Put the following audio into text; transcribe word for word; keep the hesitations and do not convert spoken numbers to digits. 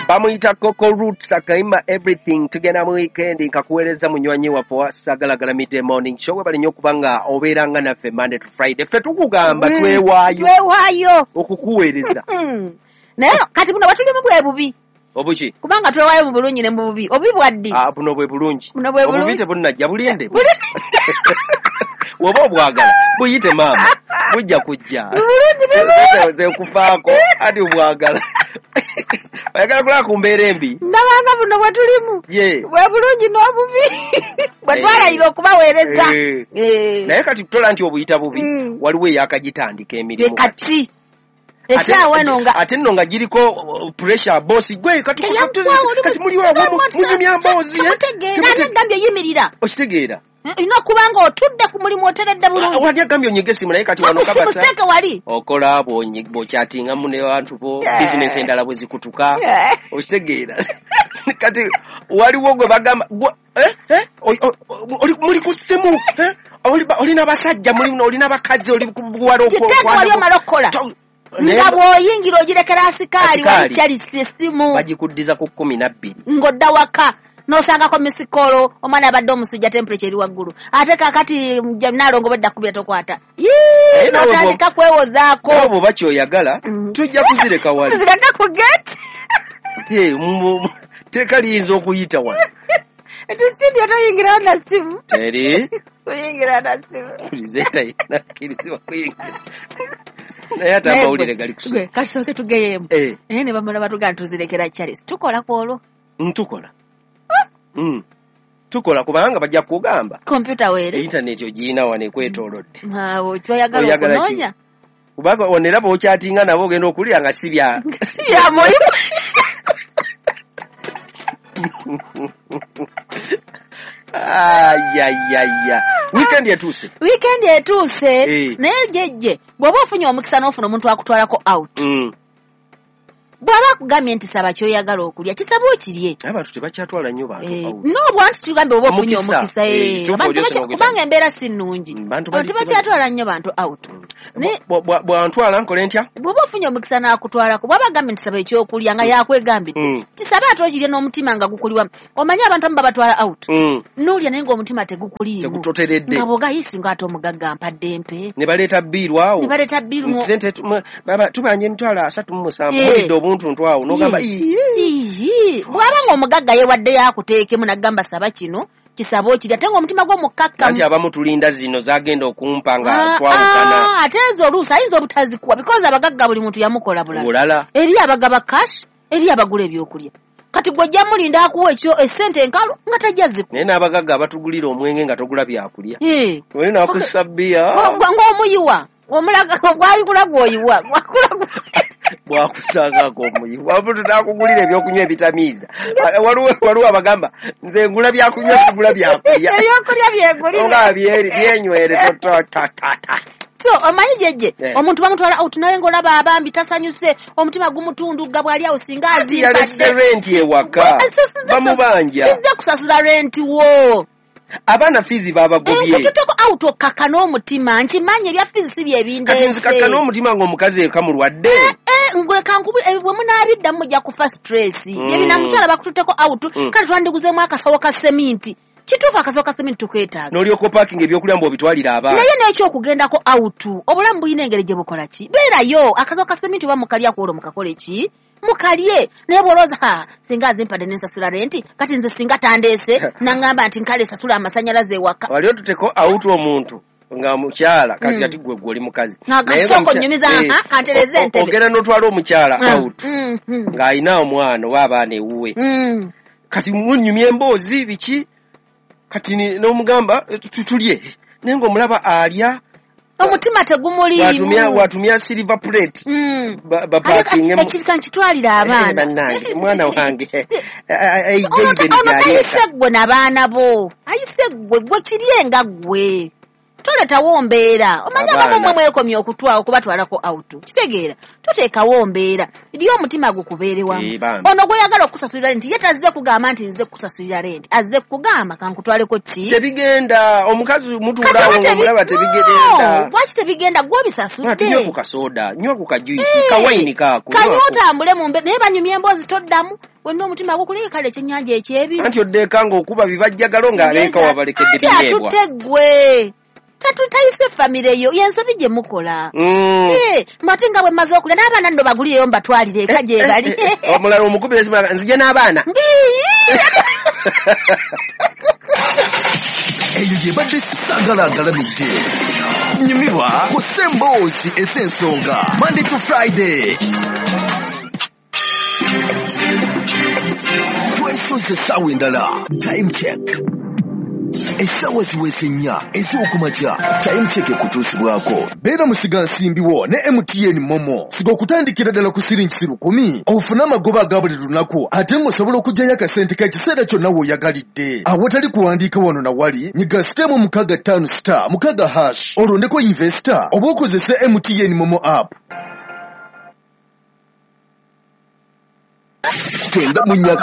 bamuyita Coco Roots akaima everything tugenda mu weekend nkakuweereza munywanyi waffe wa Sagalagala Midday Morning Show we balinyo kubanga obeeranga naffe Monday to Friday ffe tukugamba mm. twewaayo twewaayo okukuweereza naye kati buno batuli mu bwe bubi obuki kubanga twewaayo mu bulungi ne mu bubi obubi bwaddi ah buno bwe bulungi obubi tebunnajja bulinde woba obwagala buyite maama bujja kujja ze kufaako ati obwagala oyagala kulaba ku mbeera embi nabanga buno bwe tulimu bwe bulungi n'obubi bwe twalayira okubaweereza naye kati tutola nti obuyita bubi waliwo eyakagitandika emirimu kati esaawa eno nga ate nno nga giriko pressure boss gwe kati muliwo munyumya mboozi ate gambye yimirira okitegeera ino kubanga otudde ku mulimu oteredde bulungi wali agambye onyege simu naye kati wano kabasa mustake wali okola bw'okyatinga mu ne bantu bo business endala bwe zikutuka okitegeera kati waliwo gwe bagamba eh eh muli ku simu olina abasajja olina abakazi oli kuwala wali omalokola nga bw'oyingira ogirekera asikaali wali kyalisi essimu bagikuddiza ku kumi na bbiri ng'odda waka n'osangako misikolo omwana abadde omusujja temperature eri waggulu ate kakati naalongo badda kubira tokwata yii n'otandika kwewozaako abo bwoba kyoyagala tujja kuzireka wali zireka ku gate teeka liyinza okuyita wali eti studio toyingirawo na simu teri kuyingira na simu ulizeta kirizibwa kuyingira naye ate amawulire gali kusa kati soke tugeyeemu naye ne bamala batugana tuzirekera Charles tukola kwolwo ntukola Mm. tukola kubanga bajja kugamba computer were internet ogiyina wane kwetoolodde awo kyoyagala okunoonya kubanga onera bw'okyatinga nabo ogenda okulira nga si bya ya mulimu ayayaya weekend etuuse weekend etuuse naye jejje bw'oba ofunye omukisa n'ofuna omuntu akutwalako out bwaba kugambye nti saba kyoyagala okulya kisaba okirye abantu tebakyatwala nnyo bantu no bwanti tugambe oba ofunye omukisa kubanga embeera si nnungi tebakyatwala nnyo bantu out bwantwala nkole ntya bw'oba ofunye omukisa n'akutwalako bwaba agambye nti saba ekyokulya nga yakwegambidde kisaba ate okirya n'omutima nga gukuliwamu omanye abantu amu babatwala out n'olya naye ng'omutima tegukuliimu nga bw'ogayisi ng'ate omugagga mpadde mpe ne baleeta bbiiru awo ne baleeta bbiiru tubanja emitwalo asatu mu musanvu mulidde obuntu ntwawo n'ogamba bw'aba ng'omugagga yewadde yakuteekemu n'agamba saba kino kisaba okirya ate ng'omutima gwo mukakkamu anti abamu tulinda zino zagenda okumpa nga twawukana ate ezo oluusi ayinza obutazikuwa because abagagga buli muntu yamukola bulala eri abagaba cash eri abagula ebyokulya kati gw'ojja mulinda akuwa ekyo essente enkalu nga tajja zikuwa naye n'abagagga abatugulira omwenge nga togula byakulya oli nakussa bbiya ng'omuyiwa omulaga gwayigula gw'oyiwa bwakusangako omuyiwa abantu nakugulira ebyokunywa ebitamiiza waliwo abagamba nze ngula byakunywa sigula byakulya ebyokulya byegulira nga byenywere totatata so omanyi jejje omuntu bamutwala out naye ng'olaba abambi tasanyuse omutima gumutunduga bw'ali awo singa azimpadde renti ewaka bamubanja sizza kusasula renti wo abaana fizi babagobye tutoko out okaka n'omutima nkimanyi ebya fizi si byebindeese kati nzikaka n'omutima ng'omukazi eka mulwadde ngule kankubu bwe munaabiddamu mujja kufa stress ebinamukyala bakututeko out kale twandiguzeemu akasawo ka seminti kituufu akasawo ka seminti tukeetaaga n'olyoko parking ebyokulya mbu obitwalira abaana naye n'ekyokugendako out obulamu bulina engeri gye bukola ki beerayo akasawo ka seminti oba mukalya kuolwo mukakole ki mukalye naye bw'olowooza ha singa azimpadde n'ensasula renti kati nze singa tandeese naŋŋamba nti nkale sasula amasanyalaze ewaka wali otuteko out omuntu nga mukyala kati ati gwe gwoli mukazi nakasoko nyumiza kantereze entebe ogenda n'otwala omukyala out ng'alina omwana oba abaana ewuwe kati munyumya emboozi biki kati n'omugamba tutulye naye ng'omulaba alya omutima tegumuliimu watumya silver plate bapakinge ekirika nkitwalira abaana bannange mwana wange ayise ggwe n'abaana bo ayise ggwe gwe kirye nga ggwe toletawo mbeera omanya nga mumwe mwekomye okutwala okubatwalako auto kitegeera toteekawo mbeera eri omutima gukubeere wamu ono gweyagala okusasulira renti ye tazze kugamba nti nze kusasulira renti azze kugamba kankutwaleko ki tebigenda omukazi mutuulaawo omulaba tebigenda lwaki tebigenda gwobisasudde nywa ku kasoda nywa ku kajuisi kawayini kaako kanywa otambule mu mbeera naye banyumya emboozi toddamu wenna omutima gukuleke kale ekyennyanja ekyebiro anti oddeekanga okuba bibajjagalo ng'aleeka wabalekedde binyebwa ate atutte tatutayise famire yo yensobi gye mukola mbate nga bwe mmaze okulya n'abaana nno bagulireyo mbatwalire eka gye bali omulala omukubira esimu nzije n'abaana eyo gyebadde sagalagalamidde nyumirwa ku Semboozi esensonga Monday to Friday twesoze essaawa endala time check essaawa ziweze nnya ez'okumakya time check ekutuusibwako beera musiga nsimbiwo ne M T N Momo siga okutandikira ddala ku siringi lukumi ofune amagoba aga buli lunaku ate ng'osobola okugyayo akasente ka kiseera kyonna w'oyagalidde awatali kuwandiika wano na wali nyiga sitemu mukaga ttaano star mukaga hash olondeko investor oba okozese M T N Momo app twenda mu nnyaka